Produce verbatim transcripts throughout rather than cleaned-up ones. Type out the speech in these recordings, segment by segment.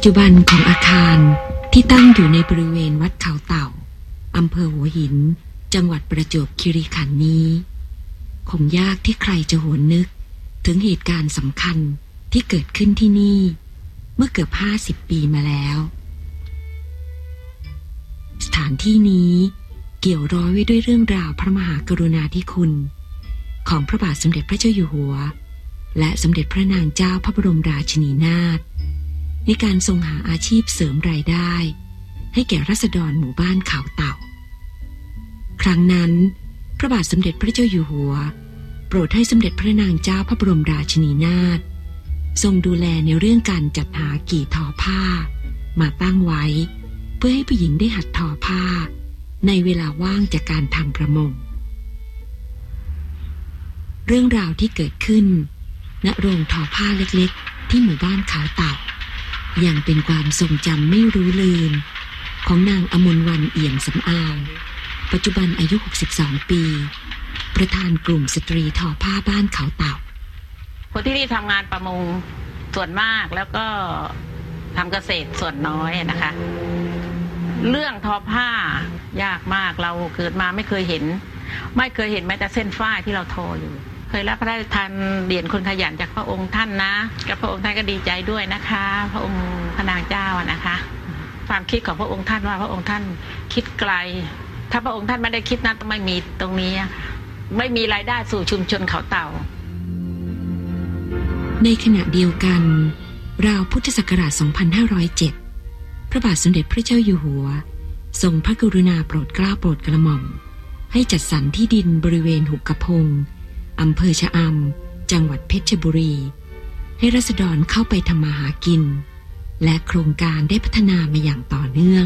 ปัจจุบันของอาคารที่ตั้งอยู่ในบริเวณวัดเขาเต่าอำเภอหัวหินจังหวัดประจวบคีรีขันธ์นี้คงยากที่ใครจะหวนนึกถึงเหตุการณ์สำคัญที่เกิดขึ้นที่นี่เมื่อเกือบห้าสิบปีมาแล้วสถานที่นี้เกี่ยวร้อยไว้ด้วยเรื่องราวพระมหากรุณาธิคุณของพระบาทสมเด็จพระเจ้าอยู่หัวและสมเด็จพระนางเจ้าพระบรมราชินีนาถในการทรงหาอาชีพเสริมรายได้ให้แก่ราษฎรหมู่บ้านเขาเต่าครั้งนั้นพระบาทสมเด็จพระเจ้าอยู่หัวโปรดให้สมเด็จพระนางเจ้าพระบรมราชินีนาถทรงดูแลในเรื่องการจัดหากี่ทอผ้ามาตั้งไว้เพื่อให้ผู้หญิงได้หัดทอผ้าในเวลาว่างจากการทำประมงเรื่องราวที่เกิดขึ้นณโรงทอผ้าเล็กๆที่หมู่บ้านเขาเต่ายังเป็นความทรงจำไม่รู้ลืมของนางอมรวรรณเอี่ยมสำอางปัจจุบันอายุหกสิบสองปีประธานกลุ่มสตรีทอผ้าบ้านเขาเต่าคนที่นี่ทำงานประมงส่วนมากแล้วก็ทำเกษตรส่วนน้อยนะคะเรื่องทอผ้ายากมากเราเกิดมาไม่เคยเห็นไม่เคยเห็นแม้แต่เส้นฝ้ายที่เราทออยู่เคยรับพระราชทานเหรียญคนขยันจากพระองค์ท่านนะกับพระองค์ท่านก็ดีใจด้วยนะคะพระองค์พระนางเจ้านะคะความคิดของพระองค์ท่านว่าพระองค์ท่านคิดไกลถ้าพระองค์ท่านไม่ได้คิดนั้นต้องไม่มีตรงนี้ไม่มีรายได้สู่ชุมชนเขาเต่าในขณะเดียวกันราวพุทธศักราชสองพันห้าร้อยเจ็ดพระบาทสมเด็จพระเจ้าอยู่หัวทรงพระกรุณาโปรดเกล้าโปรดกระหม่อมให้จัดสรรที่ดินบริเวณหุบกระพงอำเภอชะอำจังหวัดเพชรบุรีให้ราษฎรเข้าไปทำมาหากินและโครงการได้พัฒนามาอย่างต่อเนื่อง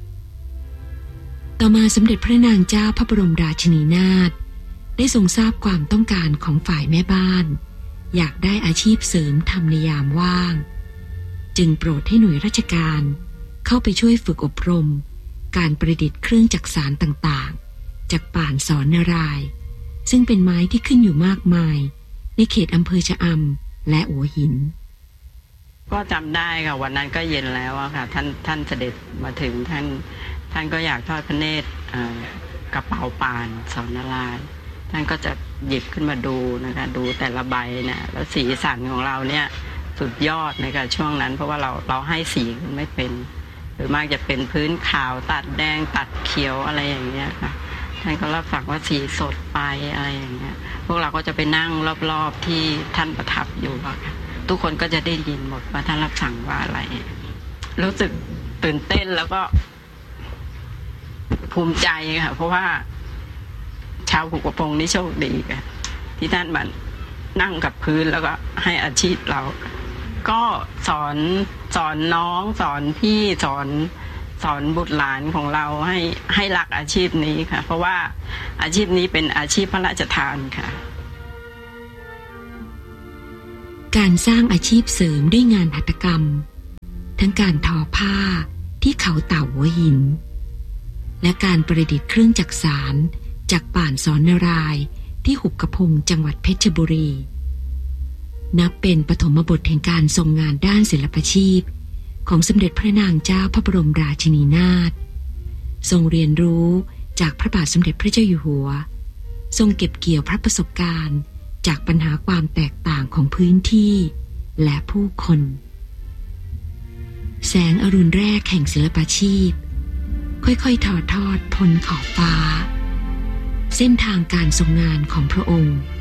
ต่อมาสมเด็จพระนางเจ้าพระบรมราชินีนาถได้ทรงทราบความต้องการของฝ่ายแม่บ้านอยากได้อาชีพเสริมทำในยามว่างจึงโปรดให้หน่วยราชการเข้าไปช่วยฝึกอบรมการประดิษฐ์เครื่องจักสานต่างๆจากป่านสอนนารายณ์ซึ่งเป็นไม้ที่ขึ้นอยู่มากมายในเขตอำเภอชะอำและหัวหินก็จำได้ค่ะวันนั้นก็เย็นแล้วอะค่ะท่านท่านเสด็จมาถึงท่านท่านก็อยากทอดพระเนตรกระเป๋าป่านสอนนารายณ์ท่านก็จะหยิบขึ้นมาดูนะคะดูแต่ละใบเนี่ยแล้วสีสันของเราเนี่ยสุดยอดนะคะช่วงนั้นเพราะว่าเราเราให้สีไม่เป็นหรือมากจะเป็นพื้นขาวตัดแดงตัดเขียวอะไรอย่างเงี้ยค่ะท่านก็รับสั่งว่าสีสดไปอะไรอย่างเงี้ยพวกเราก็จะไปนั่งรอบๆที่ท่านประทับอยู่ค่ะทุกคนก็จะได้ยินหมดว่าท่านรับสั่งว่าอะไรรู้สึกตื่นเต้นแล้วก็ภูมิใจค่ะเพราะว่าชาวหุบกระพงนี่โชคดีค่ะที่ท่านมานั่งกับพื้นแล้วก็ให้อาชีพเราก็สอนสอนน้องสอนพี่สอนสอนบุตรหลานของเราให้ให้รักอาชีพนี้ค่ะเพราะว่าอาชีพนี้เป็นอาชีพพระราชทานค่ะการสร้างอาชีพเสริมด้วยงานหัตถกรรมทั้งการทอผ้าที่เขาเต่าหัวหินและการประดิษฐ์เครื่องจักสานจากป่านสอนนารายณ์ที่หุบกระพงจังหวัดเพชรบุรีนับเป็นปฐมบทแห่งการทรงงานด้านศิลปาชีพของสมเด็จพระนางเจ้าพระบรมราชินีนาถทรงเรียนรู้จากพระบาทสมเด็จพระเจ้าอยู่หัวทรงเก็บเกี่ยวพระประสบการณ์จากปัญหาความแตกต่างของพื้นที่และผู้คนแสงอรุณแรกแห่งศิลปาชีพค่อยๆทอทอดพ้นขอบฟ้าเส้นทางการทรงงานของพระองค์